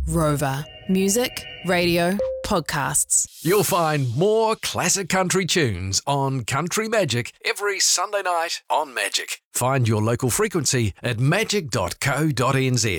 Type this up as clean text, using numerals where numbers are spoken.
Rover. Music, radio, podcasts. You'll find more classic country tunes on Country Magic every Sunday night on Magic. Find your local frequency at magic.co.nz.